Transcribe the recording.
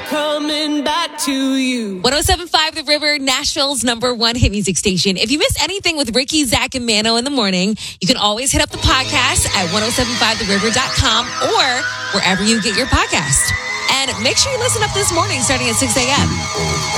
coming back to you. 107.5 The River, Nashville's #1 hit music station. If you miss anything with Ricky, Zach, and Mano in the morning, you can always hit up the podcast at 1075theriver.com or wherever you get your podcast. And make sure you listen up this morning starting at 6 a.m.